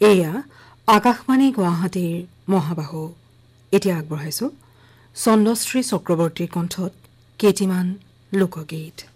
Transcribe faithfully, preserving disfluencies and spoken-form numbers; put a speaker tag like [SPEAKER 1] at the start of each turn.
[SPEAKER 1] এয়া আকাশবাণী গুৱাহাটীৰ মহাবাহু। এতিয়া আগবঢ়াইছো চন্দ্ৰশ্ৰী চক্ৰৱৰ্তীৰ কণ্ঠত কেইটিমান লোকগীত।